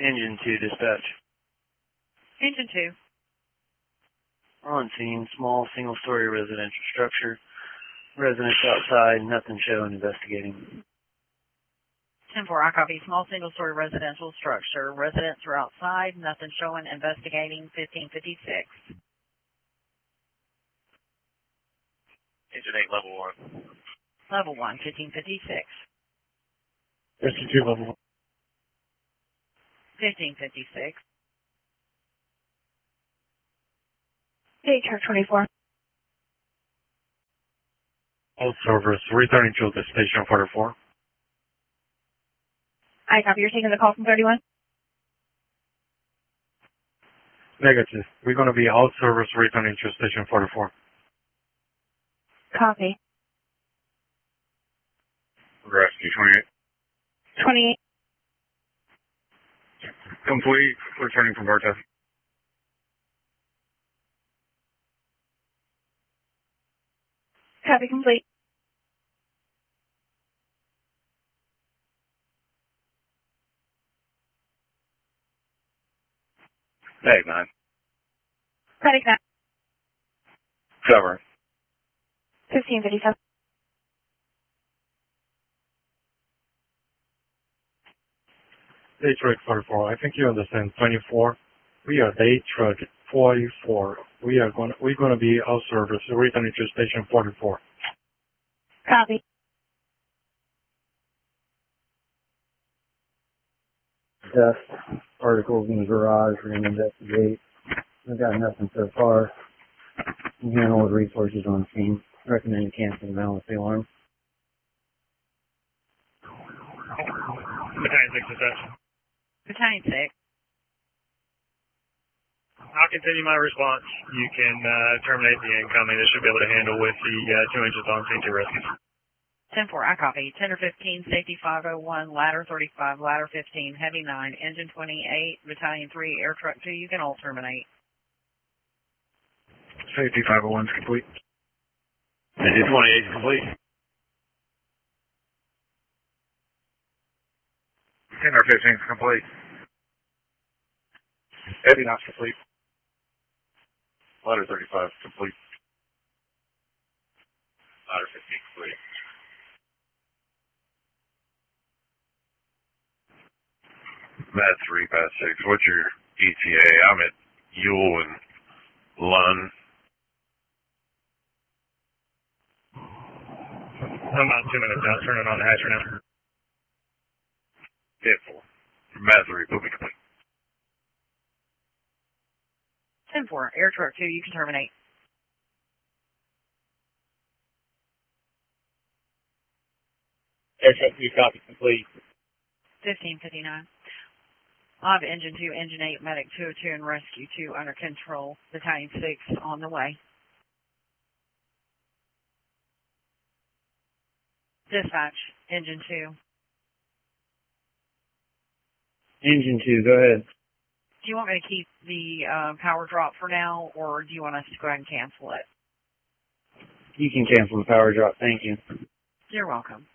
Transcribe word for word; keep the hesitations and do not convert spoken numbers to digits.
Engine two, dispatch. Engine two. On scene, small single-story residential structure. Residents outside, nothing showing, investigating. ten four, I copy. Small single-story residential structure. Residents are outside, nothing showing, investigating. fifteen fifty-six. Engine eight, level one. Level one, fifteen fifty-six. Rescue two, level one. fifteen fifty-six. Hey, truck twenty-four. All servers returning to the station forty-four. I copy. You're taking the call from thirty-one? Negative. We're going to be all servers returning to station forty-four. Copy. Rescue twenty-eight. twenty-eight. Complete. Returning from Vertex. Copy complete. Tag nine. Medic nine. Cover. fifteen fifty-seven. Day truck forty-four. I think you understand. twenty-four. We are day truck forty-four. We are going. We're going to be all servers returning to station forty-four. Copy. Dust particles in the garage. We're going to investigate. We've got nothing so far. We handle with resources on scene. Recommend canceling the balance of the alarm. Battalion six dispatch. Battalion six. I'll continue my response. You can uh, terminate the incoming. This should be able to handle with the uh, two engines on scene to rescue. ten four, I copy. Tender fifteen, safety five oh one, ladder thirty-five, ladder fifteen, heavy nine, engine twenty-eight, battalion three, air truck two, you can all terminate. Safety five oh one is complete. Engine twenty-eight is complete. Tender fifteen is complete. Heavy nine is complete. Ladder thirty-five is complete. Ladder fifteen complete. Matt three, Pat six. What's your E T A? I'm at Ewell and Lund. I'm about two minutes out. Turning on the hatch right now. ten four. Matt three, will be complete. ten four, air truck two, you can terminate. Air truck two, copy complete. fifteen fifty-nine. I have engine two, engine eight, medic two oh two, and rescue two under control. Battalion six on the way. Dispatch, engine two. Engine two, go ahead. Do you want me to keep the uh, power drop for now, or do you want us to go ahead and cancel it? You can cancel the power drop. Thank you. You're welcome.